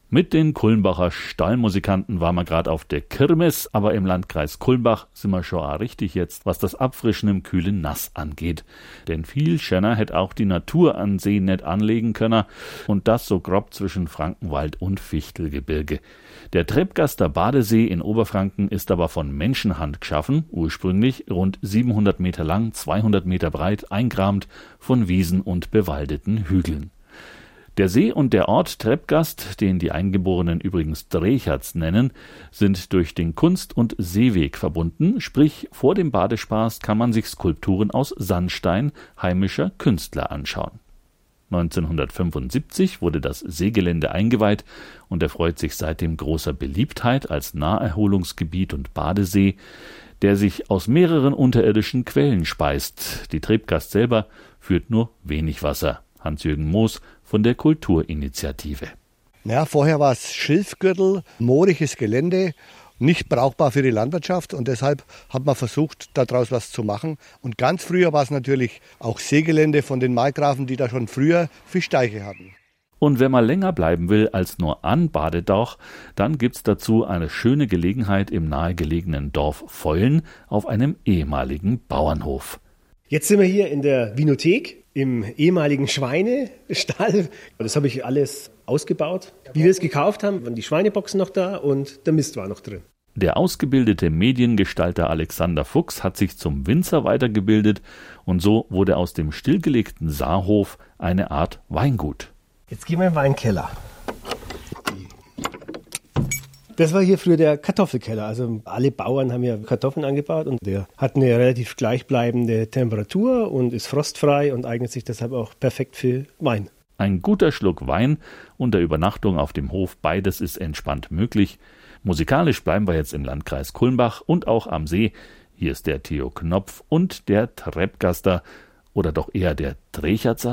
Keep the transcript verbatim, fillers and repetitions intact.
Mit den Kulmbacher Stallmusikanten waren wir gerade auf der Kirmes, aber im Landkreis Kulmbach sind wir schon auch richtig jetzt, was das Abfrischen im kühlen Nass angeht. Denn viel schöner hätte auch die Natur an See nicht anlegen können und das so grob zwischen Frankenwald und Fichtelgebirge. Der Treppgaster Badesee in Oberfranken ist aber von Menschenhand geschaffen, ursprünglich rund siebenhundert Meter lang, zweihundert Meter breit, eingerahmt von Wiesen und bewaldeten Hügeln. Der See und der Ort Treppgast, den die Eingeborenen übrigens Drecherz nennen, sind durch den Kunst- und Seeweg verbunden, sprich vor dem Badespaß kann man sich Skulpturen aus Sandstein heimischer Künstler anschauen. neunzehnhundertfünfundsiebzig wurde das Seegelände eingeweiht und erfreut sich seitdem großer Beliebtheit als Naherholungsgebiet und Badesee, der sich aus mehreren unterirdischen Quellen speist. Die Treppgast selber führt nur wenig Wasser. Hans-Jürgen Moos von der Kulturinitiative. Ja, vorher war es Schilfgürtel, mooriges Gelände, nicht brauchbar für die Landwirtschaft und deshalb hat man versucht, daraus was zu machen. Und ganz früher war es natürlich auch Seegelände von den Markgrafen, die da schon früher Fischteiche hatten. Und wenn man länger bleiben will als nur an Badedauch, dann gibt's dazu eine schöne Gelegenheit im nahegelegenen Dorf Feulen auf einem ehemaligen Bauernhof. Jetzt sind wir hier in der Winothek im ehemaligen Schweinestall. Das habe ich alles ausgebaut. Wie wir es gekauft haben, waren die Schweineboxen noch da und der Mist war noch drin. Der ausgebildete Mediengestalter Alexander Fuchs hat sich zum Winzer weitergebildet und so wurde aus dem stillgelegten Saarhof eine Art Weingut. Jetzt gehen wir in den Weinkeller. Das war hier früher der Kartoffelkeller. Also alle Bauern haben ja Kartoffeln angebaut und der hat eine relativ gleichbleibende Temperatur und ist frostfrei und eignet sich deshalb auch perfekt für Wein. Ein guter Schluck Wein und der Übernachtung auf dem Hof, beides ist entspannt möglich. Musikalisch bleiben wir jetzt im Landkreis Kulmbach und auch am See. Hier ist der Theo Knopf und der Treppgaster oder doch eher der Drecherzer.